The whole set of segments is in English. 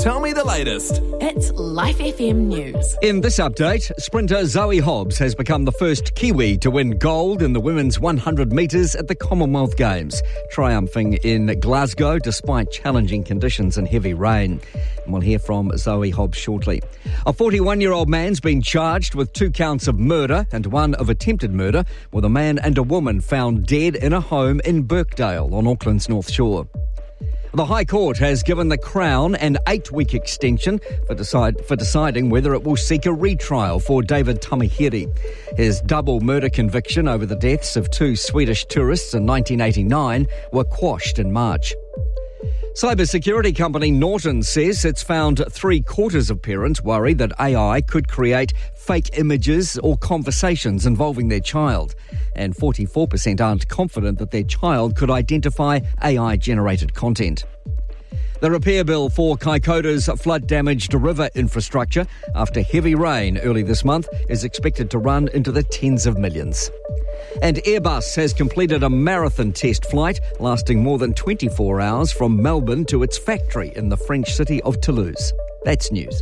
Tell me the latest. It's Life FM News. In this update, sprinter Zoe Hobbs has become the first Kiwi to win gold in the women's 100 metres at the Commonwealth Games, triumphing in Glasgow despite challenging conditions and heavy rain. And we'll hear from Zoe Hobbs shortly. A 41-year-old man's been charged with 2 counts of murder and 1 of attempted murder, with a man and a woman found dead in a home in Birkdale on Auckland's North Shore. The High Court has given the Crown an 8-week extension for deciding whether it will seek a retrial for David Tamahiri. His double murder conviction over the deaths of 2 Swedish tourists in 1989 were quashed in March. Cybersecurity company Norton says it's found 3/4 of parents worry that AI could create fake images or conversations involving their child, and 44% aren't confident that their child could identify AI-generated content. The repair bill for Kaikoura's flood-damaged river infrastructure after heavy rain early this month is expected to run into the tens of millions. And Airbus has completed a marathon test flight lasting more than 24 hours from Melbourne to its factory in the French city of Toulouse. That's news.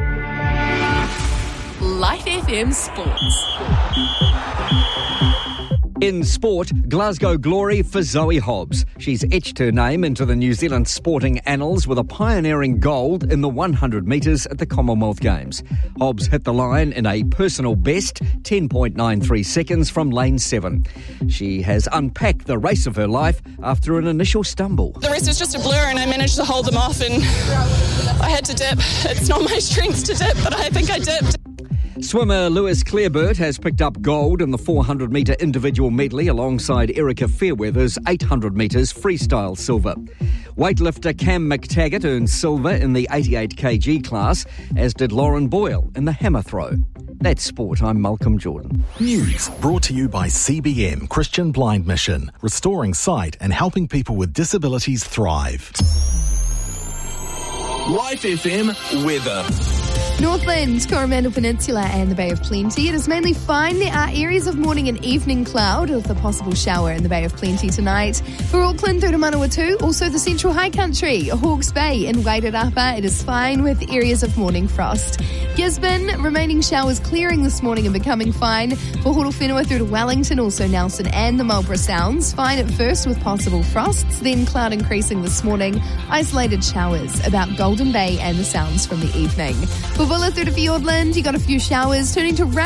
Life FM Sports. In sport, Glasgow glory for Zoe Hobbs. She's etched her name into the New Zealand sporting annals with a pioneering gold in the 100 metres at the Commonwealth Games. Hobbs hit the line in a personal best, 10.93 seconds from lane 7. She has unpacked the race of her life after an initial stumble. The rest was just a blur and I managed to hold them off and I had to dip. It's not my strength to dip, but I think I dipped. Swimmer Lewis Clareburt has picked up gold in the 400-metre individual medley alongside Erica Fairweather's 800 metres freestyle silver. Weightlifter Cam McTaggart earned silver in the 88 kg class, as did Lauren Boyle in the hammer throw. That's sport. I'm Malcolm Jordan. News brought to you by CBM Christian Blind Mission, restoring sight and helping people with disabilities thrive. Life FM weather. Northland, Coromandel Peninsula and the Bay of Plenty. It is mainly fine. There are areas of morning and evening cloud with a possible shower in the Bay of Plenty tonight. For Auckland through to Manawatu, also the Central High Country, Hawke's Bay and Wairarapa, it is fine with areas of morning frost. Gisborne, remaining showers clearing this morning and becoming fine. For Horowhenua through to Wellington, also Nelson and the Marlborough Sounds, fine at first with possible frosts, then cloud increasing this morning. Isolated showers about Golden Bay and the Sounds from the evening. For Bulla through to Fiordland, you got a few showers turning to rain.